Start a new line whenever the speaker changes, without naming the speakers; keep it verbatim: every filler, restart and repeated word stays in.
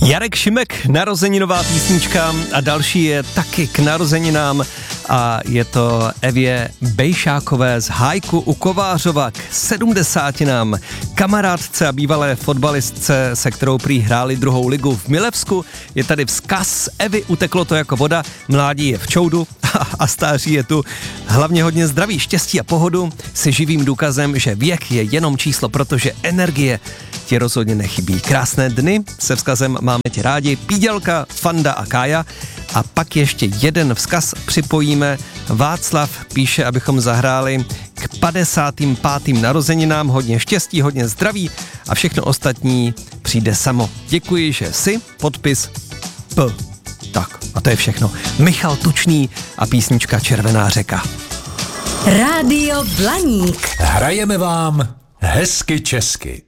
Jarek Šimek, narozeninová písnička a další je taky k narozeninám a je to Evě Bejšákové z Hájku u Kovářova k sedmdesátinám. Kamarádce a bývalé fotbalistce, se kterou prý hráli druhou ligu v Milevsku, je tady vzkaz Evy, uteklo to jako voda, mládí je v čoudu a stáří je tu. Hlavně hodně zdraví, štěstí a pohodu, se živým důkazem, že věk je jenom číslo, protože energie ti rozhodně nechybí. Krásné dny, se vzkazem máme tě rádi, Pídělka, Fanda a Kája. A pak ještě jeden vzkaz připojíme. Václav píše, abychom zahráli k padesátým pátým narozeninám. Hodně štěstí, hodně zdraví a všechno ostatní přijde samo. Děkuji, že jsi, podpis P. Tak, a to je všechno. Michal Tučný a písnička Červená řeka.
Rádio Blaník.
Hrajeme vám hezky česky.